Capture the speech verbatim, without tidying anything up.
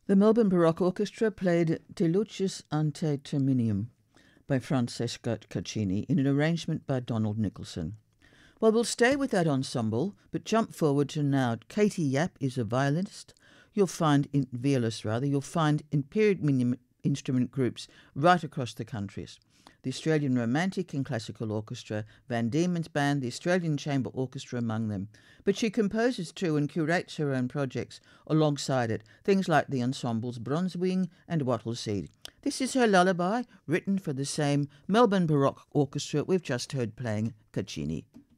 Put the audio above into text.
The Melbourne Baroque Orchestra played De Lucis ante Terminium by Francesca Caccini in an arrangement by Donald Nicholson. Well, we'll stay with that ensemble, but jump forward to now. Katie Yap is a violinist. You'll find, in violist rather, you'll find in period instrument groups right across the countries. The Australian Romantic and Classical Orchestra, Van Diemen's Band, the Australian Chamber Orchestra among them. But she composes too and curates her own projects alongside it, things like the ensembles Bronzewing and Wattleseed. This is her lullaby, written for the same Melbourne Baroque Orchestra we've just heard playing Caccini.